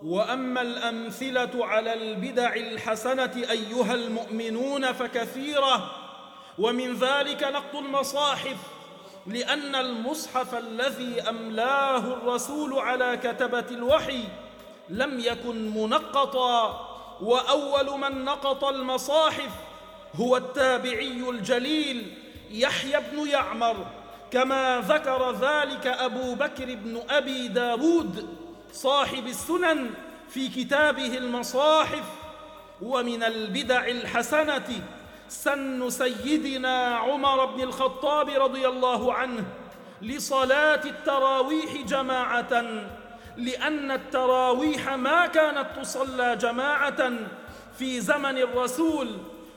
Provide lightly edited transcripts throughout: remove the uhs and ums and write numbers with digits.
وأما الأمثلة على البدع الحسنة أيها المؤمنون فكثيرة، ومن ذلك نقط المصاحف، لأن المصحف الذي أملاه الرسول على كتبة الوحي لم يكن منقطا، وأول من نقط المصاحف هو التابعي الجليل يحيى بن يعمر، كما ذكر ذلك أبو بكر بن أبي داود صاحب السنن في كتابه المصاحف. ومن البدع الحسنة سن سيدنا عمر بن الخطاب رضي الله عنه لصلاة التراويح جماعة، لأن التراويح ما كانت تصلى جماعة في زمن الرسول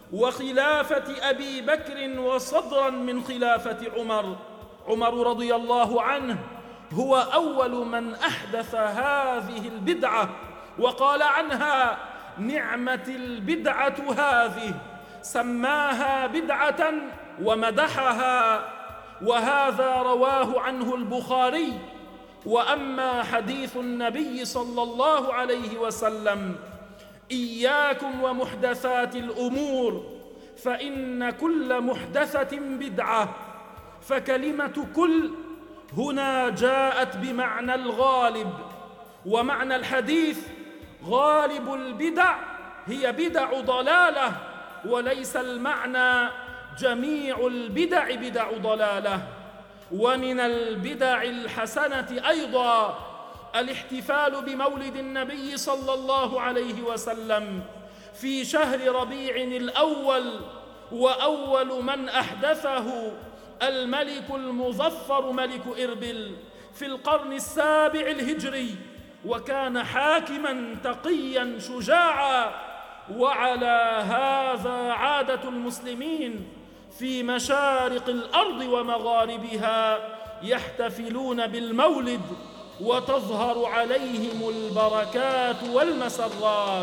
وخلافة أبي بكر وصدرا من خلافة عمر رضي الله عنه هو أول من أحدث هذه البدعة، وقال عنها: نعمة البدعة هذه، سماها بدعة ومدحها، وهذا رواه عنه البخاري. وأما حديث النبي صلى الله عليه وسلم: إياكم ومحدثات الأمور فإن كل محدثة بدعة، فكلمة كل هنا جاءت بمعنى الغالب، ومعنى الحديث غالب البدع هي بدع ضلالة، وليس المعنى جميع البدع بدع ضلالة. ومن البدع الحسنة أيضا الاحتفال بمولد النبي صلى الله عليه وسلم في شهر ربيع الأول، وأول من أحدثه الملك المظفر ملك إربل في القرن السابع الهجري، وكان حاكماً تقياً شجاعاً. وعلى هذا عادة المسلمين في مشارق الأرض ومغاربها يحتفلون بالمولد، وتظهر عليهم البركات والمسرات.